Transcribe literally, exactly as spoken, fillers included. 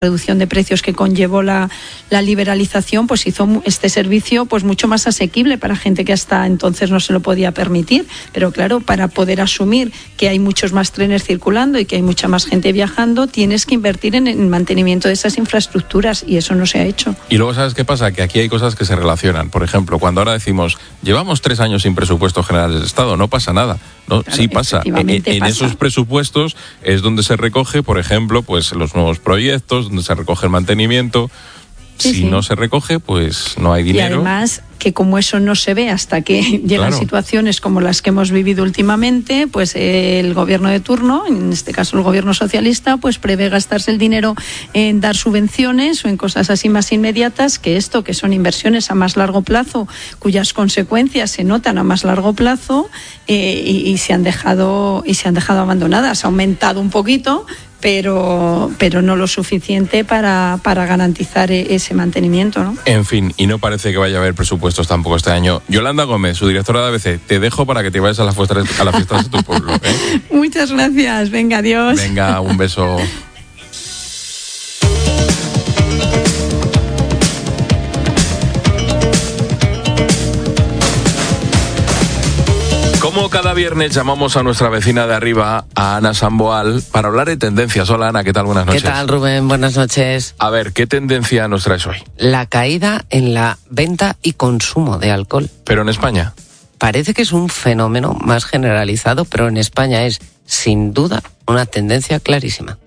reducción de precios que conllevó la, la liberalización, pues hizo este servicio pues mucho más asequible para gente que hasta entonces no se lo podía permitir. Pero claro, para poder asumir que hay muchos más trenes circulando y que hay mucha más gente viajando, tienes que invertir en el mantenimiento de esas infraestructuras y eso no se ha hecho. Y luego, ¿sabes qué pasa? Que aquí hay cosas que se relacionan. Por ejemplo, cuando ahora decimos, llevamos tres años sin presupuesto general del Estado, no pasa nada. No, claro, sí pasa. En, en pasa. esos presupuestos es donde se recoge, por ejemplo, pues los nuevos proyectos, donde se recoge el mantenimiento. Sí, si sí. no se recoge, pues no hay dinero. Y además, que como eso no se ve hasta que llegan claro. situaciones como las que hemos vivido últimamente, pues el gobierno de turno, en este caso el gobierno socialista, pues prevé gastarse el dinero en dar subvenciones o en cosas así más inmediatas que esto, que son inversiones a más largo plazo, cuyas consecuencias se notan a más largo plazo eh, y, y se han dejado y se han dejado abandonadas. Ha aumentado un poquito, pero pero no lo suficiente para, para garantizar ese mantenimiento, ¿no? En fin, y no parece que vaya a haber presupuestos tampoco este año. Yolanda Gómez, su directora de A B C, te dejo para que te vayas a las fiestas, a las fiestas de tu pueblo, ¿eh? Muchas gracias, venga, adiós. Venga, un beso. Como cada viernes llamamos a nuestra vecina de arriba, a Ana Samboal, para hablar de tendencias. Hola Ana, ¿qué tal? Buenas noches. ¿Qué tal, Rubén? Buenas noches. A ver, ¿qué tendencia nos traes hoy? La caída en la venta y consumo de alcohol. ¿Pero en España? Parece que es un fenómeno más generalizado, pero en España es, sin duda, una tendencia clarísima.